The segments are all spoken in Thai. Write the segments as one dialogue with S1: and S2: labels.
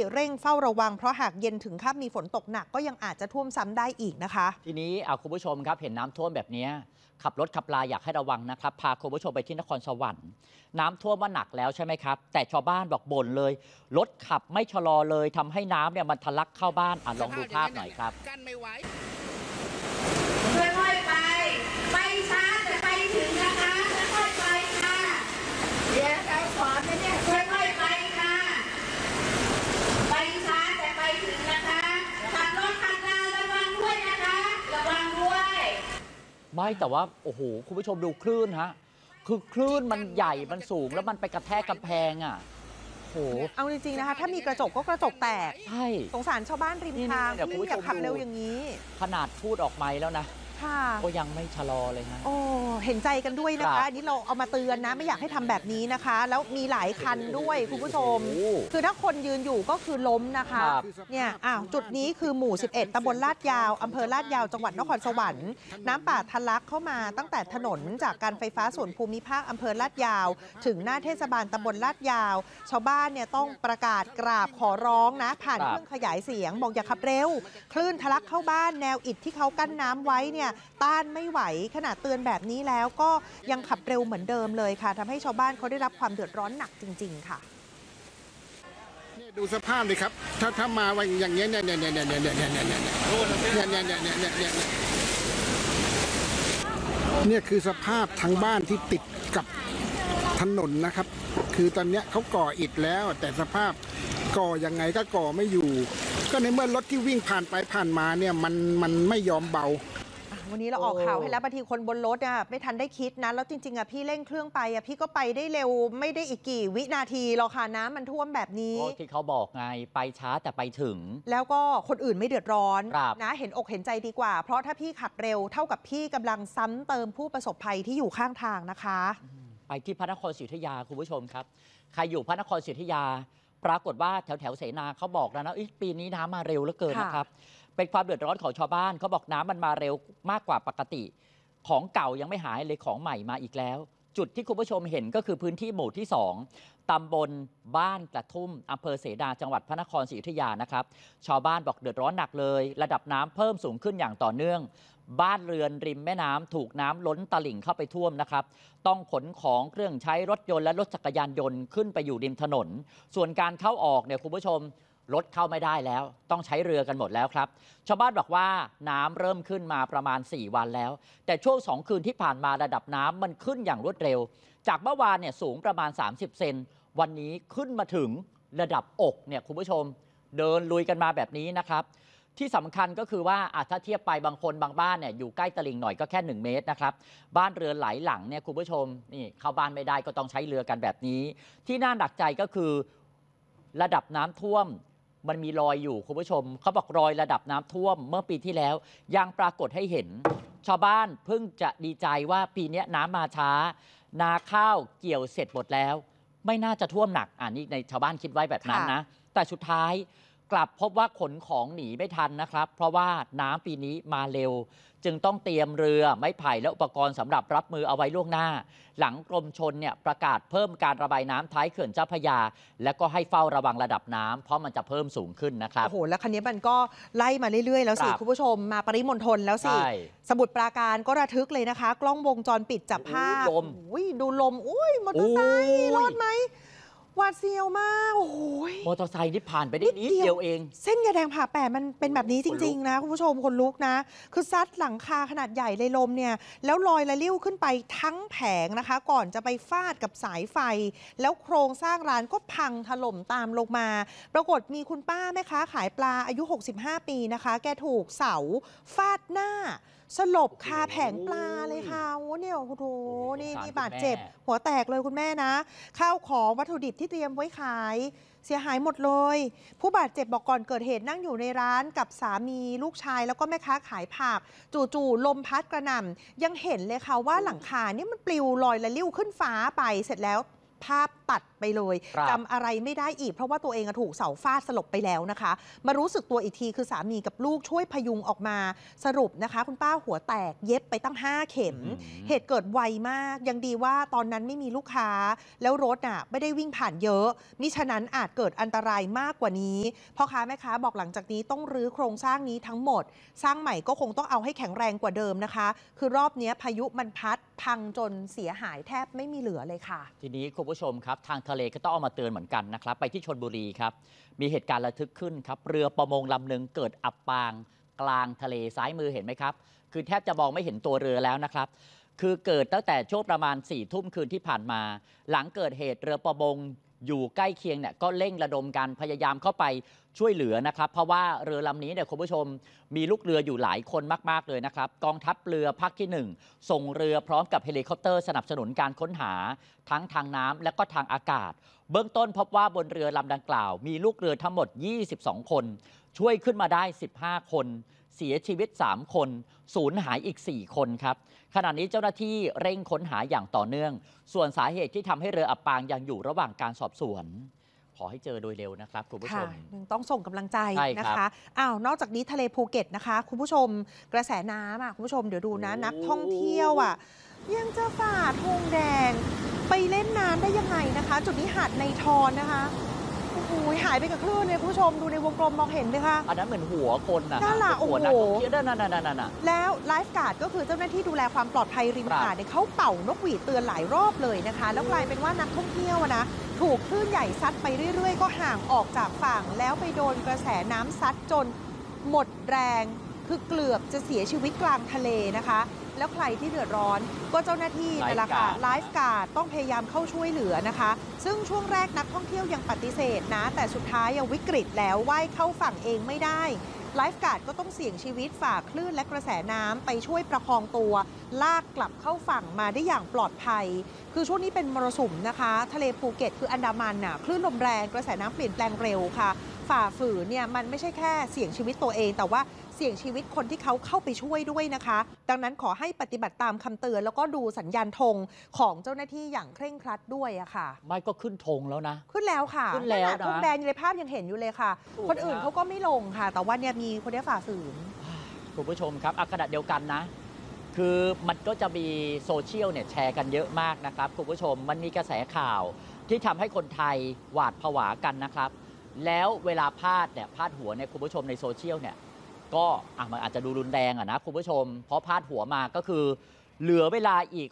S1: เร่งเฝ้าระวังเพราะหากเย็นถึงค่ำมีฝนตกหนักก็ยังอาจจะท่วมซ้ำได้อีกนะคะ
S2: ทีนี้คุณผู้ชมครับเห็นน้ำท่วมแบบนี้ขับรถขับลาอยากให้ระวังนะครับพาคุณผู้ชมไปที่นครสวรรค์น้ำท่วมว่าหนักแล้วใช่ไหมครับแต่ชาวบ้านบอกบ่นเลยรถขับไม่ชะลอเลยทำให้น้ำเนี่ยมันทะลักเข้าบ้านลองดูภาพหน่อยครับ
S3: กั้นไม่ไหว
S4: ค่อยๆไปช้าแต่ไปถึงนะคะค่อยๆไปค่ะเดี๋ยวเราสอนนะเนี่ยค่อยๆไปค่ะไปช้าแต่ไปถึงนะคะขับรถขับราระวังด้วยนะคะระวังด้วย
S2: ไม่แต่ว่าโอ้โหคุณผู้ชมดูคลื่นฮะคือคลื่นมันใหญ่มันสูงแล้วมันไปกระแทกกำแพงโอ้
S1: เอาจริงๆนะคะถ้ามีกระจกก็กระจกแตก
S2: ใช่
S1: สงสารชาวบ้านริมทางที่อย่าขับเร็วอย่างนี้
S2: ขนาดพูดออกไมค์แล้วนะก็ยังไม่ชะลอเลยฮะ
S1: โอ้เห็นใจกันด้วยนะคะอันนี้เราเอามาเตือนนะไม่อยากให้ทำแบบนี้นะคะแล้วมีหลายคันด้วยคุณผู้ชมคือถ้าคนยืนอยู่ก็คือล้มนะคะเนี่ยจุดนี้คือหมู่11ตำบลลาดยาวอำเภอลาดยาวจังหวัดนครสวรรค์น้ำป่าทะลักเข้ามาตั้งแต่ถนนจากการไฟฟ้าส่วนภูมิภาคอำเภอลาดยาวถึงหน้าเทศบาลตำบลลาดยาวชาวบ้านเนี่ยต้องประกาศกราบขอร้องนะผ่านเครื่องขยายเสียงบอกอย่าขับเร็วคลื่นทะลักเข้าบ้านแนวอิฐที่เขากั้นน้ำไว้เนี่ยต้านไม่ไหวขนาดเตือนแบบนี้แล้วก็ยังขับเร็วเหมือนเดิมเลยค่ะทำให้ชาวบ้านเขาได้รับความเดือดร้อนหนักจริงๆค่ะ
S3: ดูสภาพเลยครับถ้ามาวันอย่างเงี้ยเนี่ยคือสภาพทางบ้านที่ติดกับถนนนะครับคือตอนเนี้ยเขาก่ออิฐแล้วแต่สภาพก่อยังไงก็ก่อไม่อยู่ก็ในเมื่อรถที่วิ่งผ่านไปผ่านมาเนี่ยมันไม่ยอมเบา
S1: วันนี้เราออกข่าวให้แล้วบางทีคนบนรถไม่ทันได้คิดนะแล้วจริงๆพี่เร่งเครื่องไปพี่ก็ไปได้เร็วไม่ได้อีกกี่วินาทีหรอกค่ะน้ำมันท่วมแบบนี้
S2: ที่เขาบอกไงไปช้าแต่ไปถึง
S1: แล้วก็คนอื่นไม่เดือดร้อนนะเห็นอกเห็นใจดีกว่าเพราะถ้าพี่ขับเร็วเท่ากับพี่กำลังซ้ำเติมผู้ประสบภัยที่อยู่ข้างทางนะคะ
S2: ไปที่พระนครศรีอยุธยาคุณผู้ชมครับใครอยู่พระนครศรีอยุธยาปรากฏว่าแถวเสนาเขาบอกแล้วนะปีนี้น้ำมาเร็วเหลือเกินนะครับเป็นความเดือดร้อนของชาวบ้านเขาบอกน้ำมันมาเร็วมากกว่าปกติของเก่ายังไม่หายเลยของใหม่มาอีกแล้วจุดที่คุณผู้ชมเห็นก็คือพื้นที่หมู่ที่2ตำบลบ้านกระทุ่มอำเภอเสนาจังหวัดพระนครศรีอยุธยานะครับชาวบ้านบอกเดือดร้อนหนักเลยระดับน้ำเพิ่มสูงขึ้นอย่างต่อเนื่องบ้านเรือนริมแม่น้ำถูกน้ำล้นตลิ่งเข้าไปท่วมนะครับต้องขนของเครื่องใช้รถยนต์และรถจักรยานยนต์ขึ้นไปอยู่ริมถนนส่วนการเข้าออกเนี่ยคุณผู้ชมรถเข้าไม่ได้แล้วต้องใช้เรือกันหมดแล้วครับชาวบ้านบอกว่าน้ำเริ่มขึ้นมาประมาณ4วันแล้วแต่ช่วง2คืนที่ผ่านมาระดับน้ำมันขึ้นอย่างรวดเร็วจากเมื่อวานเนี่ยสูงประมาณ30เซนวันนี้ขึ้นมาถึงระดับอกเนี่ยคุณผู้ชมเดินลุยกันมาแบบนี้นะครับที่สำคัญก็คือว่าถ้าเทียบไปบางคนบางบ้านเนี่ยอยู่ใกล้ตลิ่งหน่อยก็แค่1 เมตรนะครับบ้านเรือนหลายหลังเนี่ยคุณผู้ชมนี่เข้าบ้านไม่ได้ก็ต้องใช้เรือกันแบบนี้ที่น่าหนักใจก็คือระดับน้ำท่วมมันมีรอยอยู่คุณผู้ชมเขาบอกรอยระดับน้ำท่วมเมื่อปีที่แล้วยังปรากฏให้เห็นชาวบ้านเพิ่งจะดีใจว่าปีนี้น้ำมาช้านาข้าวเกี่ยวเสร็จหมดแล้วไม่น่าจะท่วมหนักนี่ในชาวบ้านคิดไว้แบบนั้นนะแต่สุดท้ายกลับพบว่าขนของหนีไม่ทันนะครับเพราะว่าน้ำปีนี้มาเร็วจึงต้องเตรียมเรือไม้ไผ่และอุปกรณ์สำหรับรับมือเอาไว้ล่วงหน้าหลังกรมชลเนี่ยประกาศเพิ่มการระบายน้ำท้ายเขื่อนเจ้าพระยาและก็ให้เฝ้าระวังระดับน้ำเพราะมันจะเพิ่มสูงขึ้นนะครับ
S1: โอ้โหแล้วคันนี้มันก็ไล่มาเรื่อยๆแล้วสิคุณผู้ชมมาปริมณฑลแล้วสิสมุทรปราการก็ระทึกเลยนะคะกล้องวงจรปิดจับภาพดูลมมอเตอร์ไซค์รอดไหมหวาดเสียวมากโอ้โห
S2: มอเตอร์ไซค์ที่ผ่านไปได้นิดเดียวเอง
S1: เส้นยาแดงผ่าแปดมันเป็นแบบนี้จริงๆนะคุณผู้ชมคนลุกนะคือซัดหลังคาขนาดใหญ่เลยลมเนี่ยแล้วลอยละลิ้วขึ้นไปทั้งแผงนะคะก่อนจะไปฟาดกับสายไฟแล้วโครงสร้างร้านก็พังถล่มตามลงมาปรากฏมีคุณป้าแม่ค้าขายปลาอายุ65ปีนะคะแกถูกเสาฟาดหน้าสลบคาแผงปลาเลยค่ะโอ้เนี่ยโอ้โหนี่บาดเจ็บหัวแตกเลยคุณแม่นะข้าวของวัตถุดิบที่เตรียมไว้ขายเสียหายหมดเลยผู้บาดเจ็บบอกก่อนเกิดเหตุนั่งอยู่ในร้านกับสามีลูกชายแล้วก็แม่ค้าขายผักจู่ๆลมพัดกระหน่ำยังเห็นเลยค่ะว่าหลังคาเนี่ยมันปลิวลอยละลิ้วขึ้นฟ้าไปเสร็จแล้วภาพตัดไปเลยจำอะไรไม่ได้อีกเพราะว่าตัวเองถูกเสาฟาดสลบไปแล้วนะคะมารู้สึกตัวอีกทีคือสามีกับลูกช่วยพยุงออกมาสรุปนะคะคุณป้าหัวแตกเย็บไปตั้ง5 เข็มเหตุเกิดไวมากยังดีว่าตอนนั้นไม่มีลูกค้าแล้วรถไม่ได้วิ่งผ่านเยอะมิฉะนั้นอาจเกิดอันตรายมากกว่านี้พ่อค้าแม่ค้าบอกหลังจากนี้ต้องรื้อโครงสร้างนี้ทั้งหมดสร้างใหม่ก็คงต้องเอาให้แข็งแรงกว่าเดิมนะคะคือรอบนี้พายุมันพัดพังจนเสียหายแทบไม่มีเหลือเลยค่ะ
S2: ทีนี้คุณผู้ชมครับทางทะเลก็ต้องเอามาเตือนเหมือนกันนะครับไปที่ชลบุรีครับมีเหตุการณ์ระทึกขึ้นครับเรือประมงลำหนึ่งเกิดอับปางกลางทะเลซ้ายมือเห็นไหมครับคือแทบจะมองไม่เห็นตัวเรือแล้วนะครับคือเกิดตั้งแต่ช่วงประมาณ4 ทุ่มคืนที่ผ่านมาหลังเกิดเหตุเรือประมงอยู่ใกล้เคียงเนี่ยก็เร่งระดมกันพยายามเข้าไปช่วยเหลือนะครับเพราะว่าเรือลำนี้เนี่ยคุณผู้ชมมีลูกเรืออยู่หลายคนมากๆเลยนะครับกองทัพเรือภาคที่1ส่งเรือพร้อมกับเฮลิคอปเตอร์สนับสนุนการค้นหาทั้งทางน้ำและก็ทางอากาศเบื้องต้นพบว่าบนเรือลำดังกล่าวมีลูกเรือทั้งหมด22 คนช่วยขึ้นมาได้15 คนเสียชีวิต3 คนสูญหายอีก4 คนครับขณะนี้เจ้าหน้าที่เร่งค้นหาอย่างต่อเนื่องส่วนสาเหตุที่ทำให้เรืออับปางยังอยู่ระหว่างการสอบสวนขอให้เจอโดยเร็วนะครับคุณผู้ชม
S1: ต้องส่งกำลังใจนะคะนอกจากนี้ทะเลภูเก็ตนะคะคุณผู้ชมกระแสน้ำคุณผู้ชมเดี๋ยวดูนะนักท่องเที่ยวยังจะฝ่าธงแดงไปเล่นน้ำได้ยังไงนะคะจุดนี้หาดในทอนนะคะโอ้โหหายไปกับคลื่นเลยคุณผู้ชมดูในวงกลมมองเห็นไหมคะ
S2: อันนั้นเหมือนหัวคนนะ
S1: นั่นแหละโอ้โห
S2: นั่น
S1: แล้วไลฟ์การ์ดก็คือเจ้าหน้าที่ดูแลความปลอดภัยริมหาดเขาเป่านกหวีดเตือนหลายรอบเลยนะคะแล้วกลายเป็นว่านักท่องเที่ยวถูกคลื่นใหญ่ซัดไปเรื่อยๆก็ห่างออกจากฝั่งแล้วไปโดนกระแสน้ำซัดจนหมดแรงคือเกือบจะเสียชีวิตกลางทะเลนะคะแล้วใครที่เดือดร้อนก็เจ้าหน้าที่นั่นแหละค่ะไลฟ์การ์ดต้องพยายามเข้าช่วยเหลือนะคะซึ่งช่วงแรกนักท่องเที่ยวยังปฏิเสธนะแต่สุดท้ายวิกฤตแล้วว่ายเข้าฝั่งเองไม่ได้ไลฟ์การ์ดก็ต้องเสี่ยงชีวิตฝ่าคลื่นและกระแสน้ำไปช่วยประคองตัวลากกลับเข้าฝั่งมาได้อย่างปลอดภัยคือช่วงนี้เป็นมรสุมนะคะทะเลภูเก็ตคืออันดามันคลื่นลมแรงกระแสน้ำเปลี่ยนแปลงเร็วค่ะฝ่าฝืนเนี่ยมันไม่ใช่แค่เสี่ยงชีวิตตัวเองแต่ว่าเสี่ยงชีวิตคนที่เขาเข้าไปช่วยด้วยนะคะดังนั้นขอให้ปฏิบัติตามคำเตือนแล้วก็ดูสัญญาณธงของเจ้าหน้าที่อย่างเคร่งครัดด้วยค่ะ
S2: ไม่ก็ขึ้นธงแล้วนะ
S1: ขึ้นแล้วค่ะ
S2: ขึ้นแล้วนะ
S1: ธงแดงในภาพยังเห็นอยู่เลยค่ะคนอื่นเขาก็ไม่ลงค่ะแต่ว่าเนี่ยมีคนได้ฝ่าฝืน
S2: คุณผู้ชมครับขณะเดียวกันนะคือมันก็จะมีโซเชียลเนี่ยแชร์กันเยอะมากนะครับคุณผู้ชมมันมีกระแสข่าวที่ทำให้คนไทยหวาดผวากันนะครับแล้วเวลาพาดหัวเนี่ยคุณผู้ชมในโซเชียลเนี่ยก็มันอาจจะดูรุนแรงนะคุณผู้ชมเพราะพาดหัวมาก็คือเหลือเวลาอีก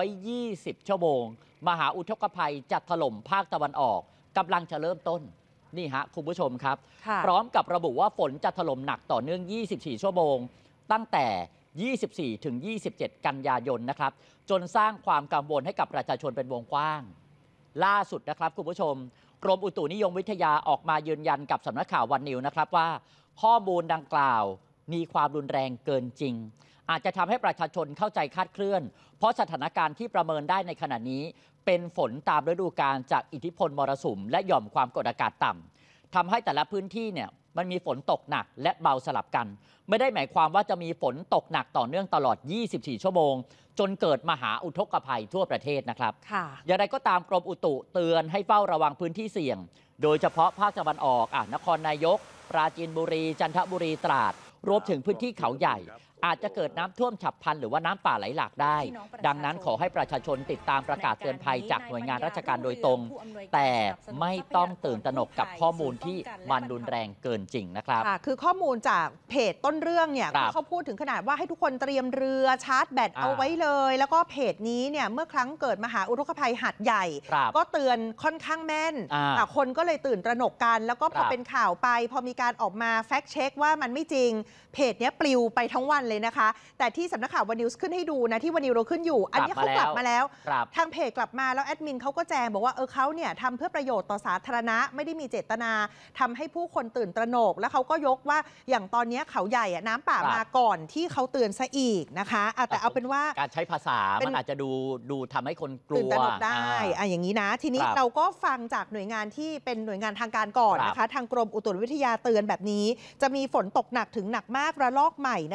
S2: 120 ชั่วโมงมหาอุทกภัยจะถล่มภาคตะวันออกกำลังจะเริ่มต้นนี่ฮะคุณผู้ชมครับพร้อมกับระบุว่าฝนจะถล่มหนักต่อเนื่อง24 ชั่วโมงตั้งแต่24 ถึง 27 กันยายนนะครับจนสร้างความกังวลให้กับประชาชนเป็นวงกว้างล่าสุดนะครับคุณผู้ชมกรมอุตุนิยมวิทยาออกมายืนยันกับสำนักข่าววันนิวนะครับว่าข้อมูลดังกล่าวมีความรุนแรงเกินจริงอาจจะทำให้ประชาชนเข้าใจคลาดเคลื่อนเพราะสถานการณ์ที่ประเมินได้ในขณะนี้เป็นฝนตามฤดูกาลจากอิทธิพลมรสุมและหย่อมความกดอากาศต่ำทำให้แต่ละพื้นที่เนี่ยมันมีฝนตกหนักและเบาสลับกันไม่ได้หมายความว่าจะมีฝนตกหนักต่อเนื่องตลอด24 ชั่วโมงจนเกิดมหาอุทกภัยทั่วประเทศนะครับอย่างไรก็ตามกรมอุตุเตือนให้เฝ้าระวังพื้นที่เสี่ยงโดยเฉพาะภาคตะวันออกนครนายกปราจีนบุรีจันทบุรีตราดรวมถึงพื้นที่เขาใหญ่อาจจะเกิดน้ำท่วมฉับพลันหรือว่าน้ำป่าไหลหลากได้ดังนั้นขอให้ประชาชนติดตามประกาศเตือนภัยจากหน่วยงานราชการโดยตรงแต่ไม่ต้องตื่นตระหนกกับข้อมูลที่มันรุนแรงเกินจริงนะครับ
S1: คือข้อมูลจากเพจต้นเรื่องเนี่ยเขาพูดถึงขนาดว่าให้ทุกคนเตรียมเรือชาร์จแบตเอาไว้เลยแล้วก็เพจนี้เนี่ยเมื่อครั้งเกิดมหาอุทกภัยหาดใหญ่ก็เตือนค่อนข้างแม่นคนก็เลยตื่นตระหนกกันแล้วก็พอเป็นข่าวไปพอมีการออกมาแฟกต์เช็คว่ามันไม่จริงเพจนี้ปลิวไปทั้งวันเลยนะคะแต่ที่สำนักข่าววันนิวส์ขึ้นให้ดูนะที่วันนิวเราขึ้นอยู่อันนี้เขากลับมาแล้วทางเพจกลับมาแล้วแอดมินเขาก็แจ้งบอกว่าเขาเนี่ยทำเพื่อประโยชน์ต่อสาธารณะไม่ได้มีเจตนาทำให้ผู้คนตื่นตระหนกแล้วเขาก็ยกว่าอย่างตอนนี้เขาใหญ่น้ำป่ามาก่อนที่เขาเตือนซะอีกนะคะแต่เอาเป็นว่า
S2: การใช้ภาษามันอาจจะดูทำให้คนกลัวตื่น
S1: ตระหนกได้อย่างนี้นะทีนี้เราก็ฟังจากหน่วยงานที่เป็นหน่วยงานทางการก่อนนะคะทางกรมอุตุนิยมวิทยาเตือนแบบนี้จะมีฝนตกหนักถึงหนักมากระลอกใหม่นะคะ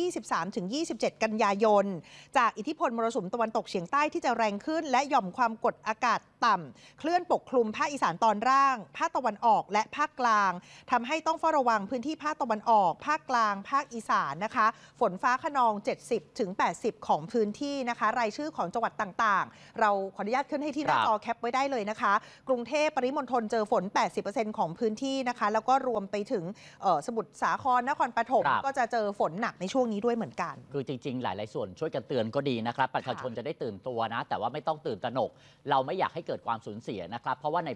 S1: 23-27 กันยายนจากอิทธิพลมรสุมตะวันตกเฉียงใต้ที่จะแรงขึ้นและหย่อมความกดอากาศต่ำเคลื่อนปกคลุมภาคอีสานตอนล่างภาคตะวันออกและภาคกลางทำให้ต้องเฝ้าระวังพื้นที่ภาคตะวันออกภาคกลางภาคอีสานนะคะฝนฟ้าคะนอง 70-80 ของพื้นที่นะคะรายชื่อของจังหวัดต่างๆเราขออนุญาตขึ้นให้ที่หน้าจอแคปไว้ได้เลยนะคะกรุงเทพปริมณฑลเจอฝน 80% ของพื้นที่นะคะแล้วก็รวมไปถึงสมุทรสาครนครปฐมก็จะเจอฝนหนักในช่วงนี้ด้วยเหมือนกัน
S2: คือจริงๆหลายๆส่วนช่วยกันเตือนก็ดีนะครับประชาชนจะได้ตื่นตัวนะแต่ว่าไม่ต้องตื่นตระหนกเราไม่อยากให้เกิดความสูญเสียนะครับเพราะว่าใน